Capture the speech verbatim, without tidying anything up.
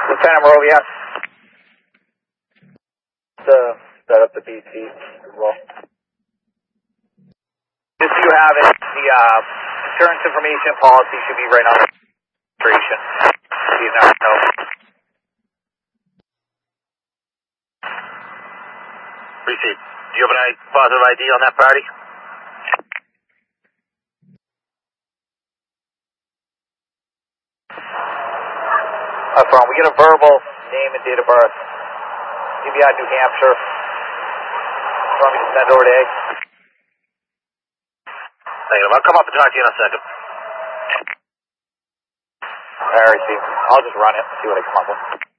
Lieutenant Monroe, yes. To set up the B T as well. Just so you have it, the uh, insurance information policy should be right on the registration. So you never know. Appreciate it. Do you have any positive I D on that party? That's wrong. We get a verbal name and date of birth. Give you out New Hampshire. You want me to send over to Egg? Negative. I'll come up and talk to you in a second. All right, Steve. I'll just run it and see what I come up with.